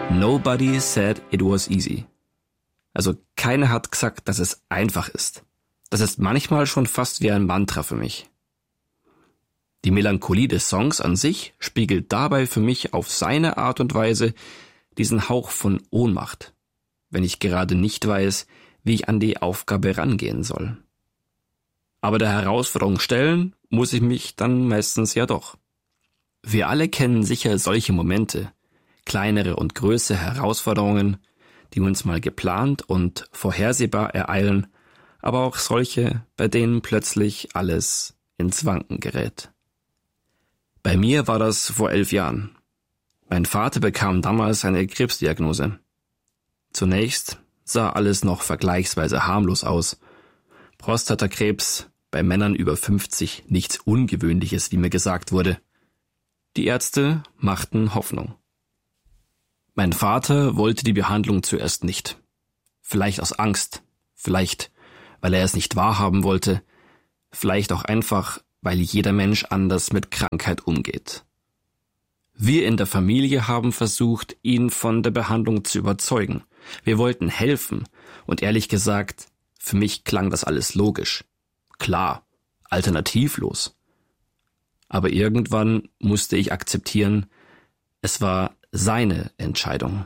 Nobody said it was easy. Also keiner hat gesagt, dass es einfach ist. Das ist manchmal schon fast wie ein Mantra für mich. Die Melancholie des Songs an sich spiegelt dabei für mich auf seine Art und Weise diesen Hauch von Ohnmacht, wenn ich gerade nicht weiß, wie ich an die Aufgabe rangehen soll. Aber der Herausforderung stellen muss ich mich dann meistens ja doch. Wir alle kennen sicher solche Momente, kleinere und größere Herausforderungen, die uns mal geplant und vorhersehbar ereilen, aber auch solche, bei denen plötzlich alles ins Wanken gerät. Bei mir war das vor 11 Jahren. Mein Vater bekam damals eine Krebsdiagnose. Zunächst sah alles noch vergleichsweise harmlos aus. Prostatakrebs, bei Männern über 50 nichts Ungewöhnliches, wie mir gesagt wurde. Die Ärzte machten Hoffnung. Mein Vater wollte die Behandlung zuerst nicht. Vielleicht aus Angst, vielleicht weil er es nicht wahrhaben wollte, vielleicht auch einfach, weil jeder Mensch anders mit Krankheit umgeht. Wir in der Familie haben versucht, ihn von der Behandlung zu überzeugen. Wir wollten helfen und ehrlich gesagt, für mich klang das alles logisch. Klar, alternativlos. Aber irgendwann musste ich akzeptieren, es war seine Entscheidung.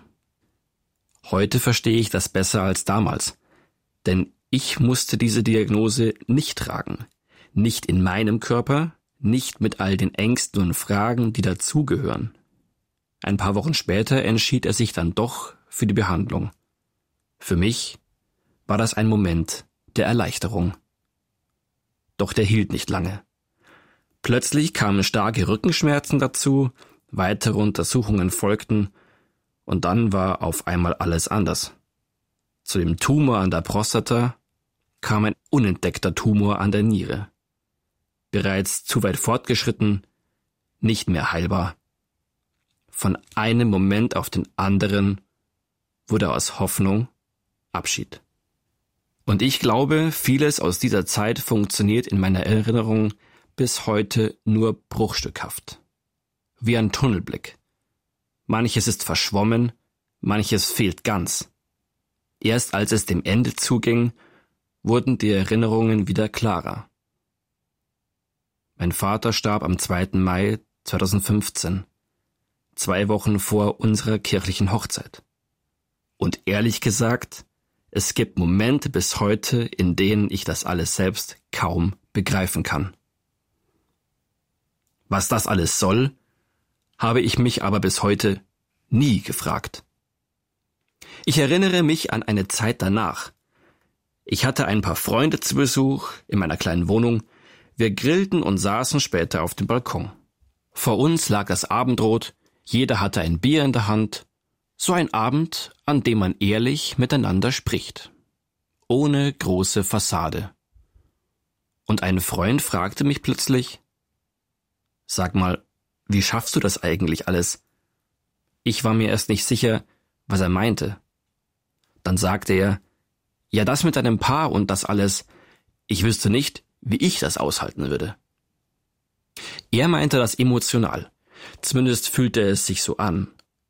Heute verstehe ich das besser als damals, denn ich musste diese Diagnose nicht tragen. Nicht in meinem Körper, nicht mit all den Ängsten und Fragen, die dazugehören. Ein paar Wochen später entschied er sich dann doch für die Behandlung. Für mich war das ein Moment der Erleichterung. Doch der hielt nicht lange. Plötzlich kamen starke Rückenschmerzen dazu, weitere Untersuchungen folgten und dann war auf einmal alles anders. Zu dem Tumor an der Prostata kam ein unentdeckter Tumor an der Niere. Bereits zu weit fortgeschritten, nicht mehr heilbar. Von einem Moment auf den anderen wurde aus Hoffnung Abschied. Und ich glaube, vieles aus dieser Zeit funktioniert in meiner Erinnerung bis heute nur bruchstückhaft. Wie ein Tunnelblick. Manches ist verschwommen, manches fehlt ganz. Erst als es dem Ende zuging, wurden die Erinnerungen wieder klarer. Mein Vater starb am 2. Mai 2015, 2 Wochen vor unserer kirchlichen Hochzeit. Und ehrlich gesagt, es gibt Momente bis heute, in denen ich das alles selbst kaum begreifen kann. Was das alles soll, habe ich mich aber bis heute nie gefragt. Ich erinnere mich an eine Zeit danach. Ich hatte ein paar Freunde zu Besuch in meiner kleinen Wohnung. Wir grillten und saßen später auf dem Balkon. Vor uns lag das Abendrot, jeder hatte ein Bier in der Hand. So ein Abend, an dem man ehrlich miteinander spricht. Ohne große Fassade. Und ein Freund fragte mich plötzlich: Sag mal, wie schaffst du das eigentlich alles? Ich war mir erst nicht sicher, was er meinte. Dann sagte er: Ja, das mit deinem Paar und das alles, ich wüsste nicht, wie ich das aushalten würde. Er meinte das emotional. Zumindest fühlte es sich so an.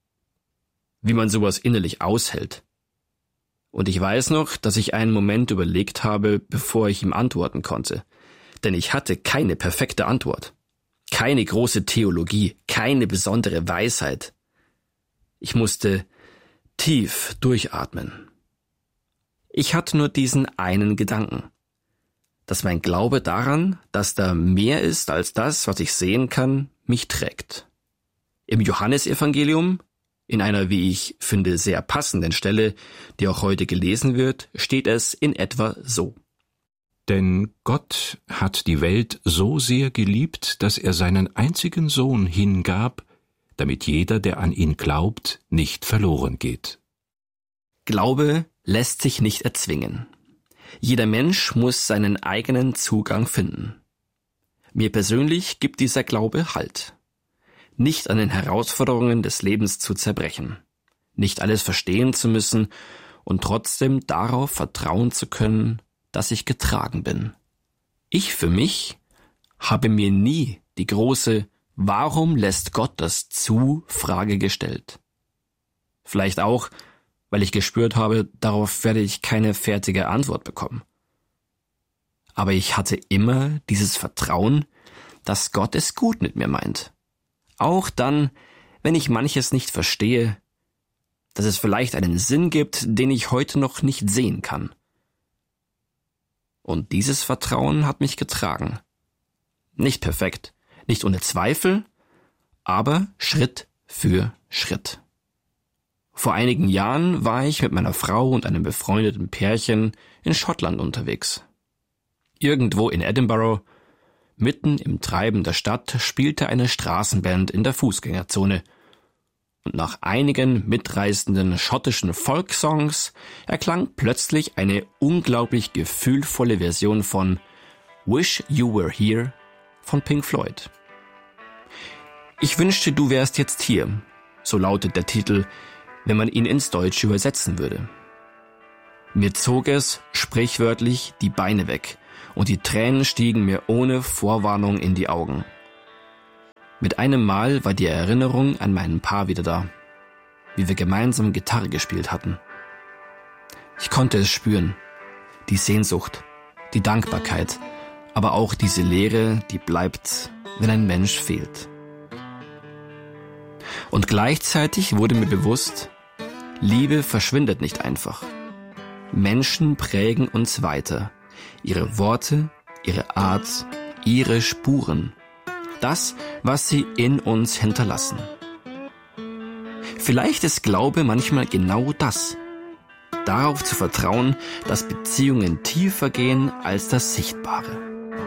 Wie man sowas innerlich aushält. Und ich weiß noch, dass ich einen Moment überlegt habe, bevor ich ihm antworten konnte. Denn ich hatte keine perfekte Antwort. Keine große Theologie, keine besondere Weisheit. Ich musste tief durchatmen. Ich hatte nur diesen einen Gedanken, dass mein Glaube daran, dass da mehr ist als das, was ich sehen kann, mich trägt. Im Johannesevangelium, in einer, wie ich finde, sehr passenden Stelle, die auch heute gelesen wird, steht es in etwa so. Denn Gott hat die Welt so sehr geliebt, dass er seinen einzigen Sohn hingab, damit jeder, der an ihn glaubt, nicht verloren geht. Glaube lässt sich nicht erzwingen. Jeder Mensch muss seinen eigenen Zugang finden. Mir persönlich gibt dieser Glaube Halt. Nicht an den Herausforderungen des Lebens zu zerbrechen, nicht alles verstehen zu müssen und trotzdem darauf vertrauen zu können, dass ich getragen bin. Ich für mich habe mir nie die große »Warum lässt Gott das zu?« Frage gestellt. Vielleicht auch, weil ich gespürt habe, darauf werde ich keine fertige Antwort bekommen. Aber ich hatte immer dieses Vertrauen, dass Gott es gut mit mir meint. Auch dann, wenn ich manches nicht verstehe, dass es vielleicht einen Sinn gibt, den ich heute noch nicht sehen kann. Und dieses Vertrauen hat mich getragen. Nicht perfekt, nicht ohne Zweifel, aber Schritt für Schritt. Vor einigen Jahren war ich mit meiner Frau und einem befreundeten Pärchen in Schottland unterwegs. Irgendwo in Edinburgh, mitten im Treiben der Stadt, spielte eine Straßenband in der Fußgängerzone. Und nach einigen mitreißenden schottischen Folksongs erklang plötzlich eine unglaublich gefühlvolle Version von Wish You Were Here von Pink Floyd. Ich wünschte, du wärst jetzt hier, so lautet der Titel, wenn man ihn ins Deutsche übersetzen würde. Mir zog es, sprichwörtlich, die Beine weg und die Tränen stiegen mir ohne Vorwarnung in die Augen. Mit einem Mal war die Erinnerung an meinen Paar wieder da, wie wir gemeinsam Gitarre gespielt hatten. Ich konnte es spüren, die Sehnsucht, die Dankbarkeit, aber auch diese Leere, die bleibt, wenn ein Mensch fehlt. Und gleichzeitig wurde mir bewusst, Liebe verschwindet nicht einfach. Menschen prägen uns weiter, ihre Worte, ihre Art, ihre Spuren. Das, was sie in uns hinterlassen. Vielleicht ist Glaube manchmal genau das. Darauf zu vertrauen, dass Beziehungen tiefer gehen als das Sichtbare.